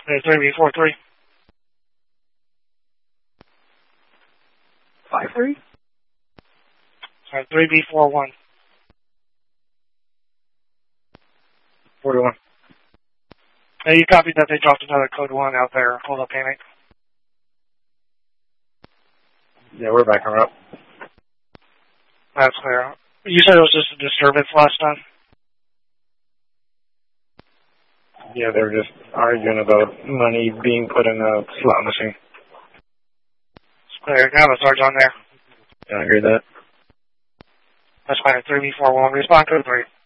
Okay, 3B43. 5-3? Sorry, 3B41. 41. You copied that they dropped another code 1 out there. Hold up, panic. Yeah, we're back on route. That's clear. You said it was just a disturbance last time? Yeah, they were just arguing about money being put in a slot machine. It's clear. Now the Sarge on there. Yeah, I heard that. That's fine. 3B41. Respond code 3.